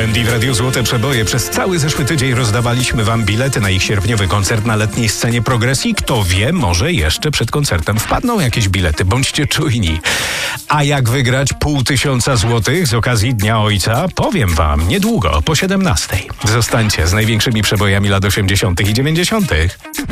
OMD w Radiu Złote Przeboje. Przez cały zeszły tydzień rozdawaliśmy wam bilety na ich sierpniowy koncert na letniej scenie Progresji. Kto wie, może jeszcze przed koncertem wpadną jakieś bilety. Bądźcie czujni. A jak wygrać 500 złotych z okazji Dnia Ojca? Powiem wam niedługo, po 17. Zostańcie z największymi przebojami lat 80. i 90.